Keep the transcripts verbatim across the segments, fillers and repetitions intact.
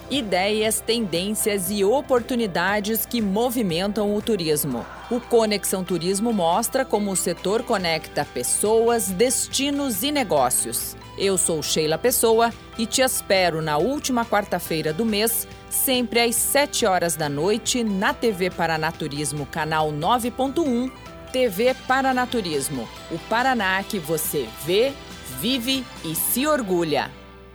Ideias, tendências e oportunidades que movimentam o turismo. O Conexão Turismo mostra como o setor conecta pessoas, destinos e negócios. Eu sou Sheila Pessoa e te espero na última quarta-feira do mês, sempre às sete horas da noite, na T V Paranaturismo, canal nove ponto um, T V Paranaturismo, o Paraná que você vê, vive e se orgulha.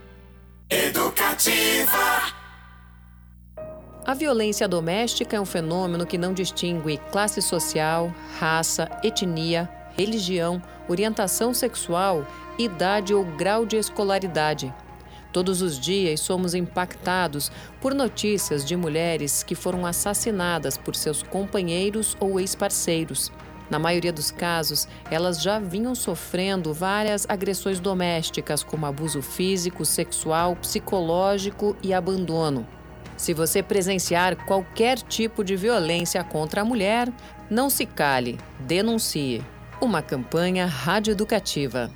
Educativa. A violência doméstica é um fenômeno que não distingue classe social, raça, etnia, religião, orientação sexual, idade ou grau de escolaridade. Todos os dias somos impactados por notícias de mulheres que foram assassinadas por seus companheiros ou ex-parceiros. Na maioria dos casos, elas já vinham sofrendo várias agressões domésticas, como abuso físico, sexual, psicológico e abandono. Se você presenciar qualquer tipo de violência contra a mulher, não se cale, denuncie. Uma campanha radioeducativa.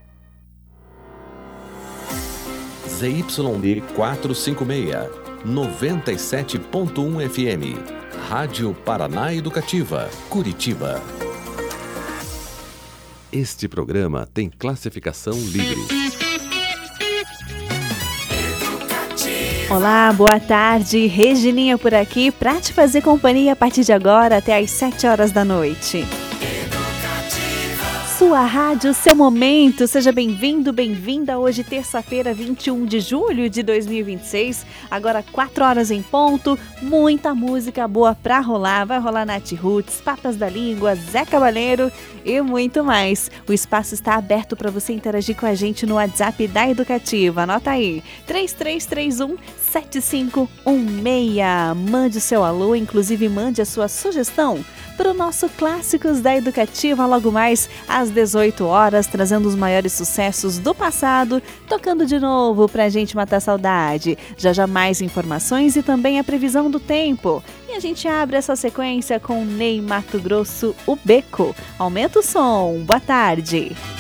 Z Y D quatrocentos e cinquenta e seis, noventa e sete ponto um F M. Rádio Paraná Educativa, Curitiba. Este programa tem classificação livre. Olá, boa tarde. Regininha por aqui para te fazer companhia a partir de agora até às sete horas da noite. Sua rádio, seu momento. Seja bem-vindo, bem-vinda. Hoje, terça-feira, vinte e um de julho de dois mil e vinte e seis. Agora, quatro horas em ponto. Muita música boa pra rolar. Vai rolar Nath Roots, Papas da Língua, Zé Cabaleiro e muito mais. O espaço está aberto para você interagir com a gente no WhatsApp da Educativa. Anota aí, três três três um, sete cinco um seis. Mande o seu alô, inclusive mande a sua sugestão para o nosso Clássicos da Educativa, logo mais às dezoito horas, trazendo os maiores sucessos do passado, tocando de novo para a gente matar a saudade. Já já mais informações e também a previsão do tempo. E a gente abre essa sequência com Ney Matogrosso, o Beco. Aumenta o som. Boa tarde.